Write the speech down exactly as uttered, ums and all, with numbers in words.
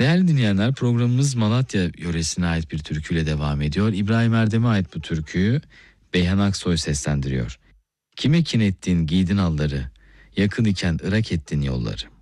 Değerli dinleyenler, programımız Malatya yöresine ait bir türküyle devam ediyor. İbrahim Erdem'e ait bu türküyü Beyhan Aksoy seslendiriyor. Kime kin ettin giydin alları, yakın iken ırak ettin yolları.